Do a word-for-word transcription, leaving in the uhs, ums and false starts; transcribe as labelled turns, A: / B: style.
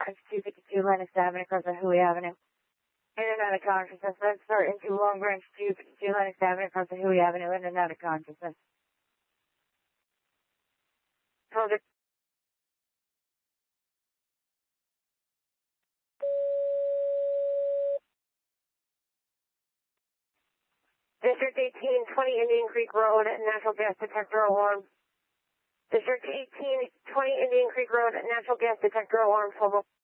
A: Branch, two fifty-two Lennox Avenue, across Hui Avenue. In and out of consciousness. Let's start into Long Branch, two fifty-two Lennox Avenue, across Hui Avenue, in and out of consciousness. Hold it. District eighteen, twenty Indian Creek Road, natural gas detector alarm. District eighteen, twenty Indian Creek Road, natural gas detector alarm, Fobo.